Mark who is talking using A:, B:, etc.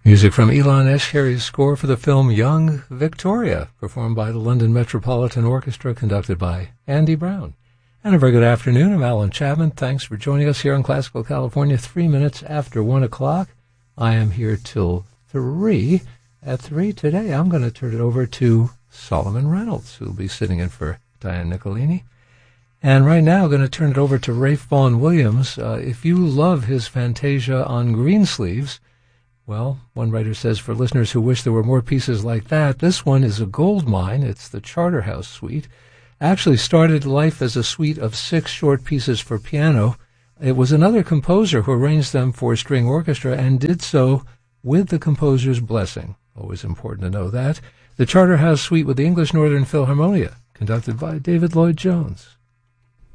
A: Music from Ilan Eshkeri's score for the film Young Victoria, performed by the London Metropolitan Orchestra, conducted by Andy Brown. And a very good afternoon. I'm Alan Chapman. Thanks for joining us here on Classical California, 3 minutes after 1 o'clock. I am here till 3. At 3 today, I'm going to turn it over to Solomon Reynolds, who will be sitting in for Diane Nicolini. And right now, I'm going to turn it over to Rafe Vaughan Williams. If you love his Fantasia on Greensleeves, well, one writer says, for listeners who wish there were more pieces like that, this one is a gold mine. It's the Charterhouse Suite. Actually started life as a suite of 6 short pieces for piano. It was another composer who arranged them for string orchestra and did so with the composer's blessing. Always important to know that. The Charterhouse Suite with the English Northern Philharmonia, conducted by David Lloyd Jones.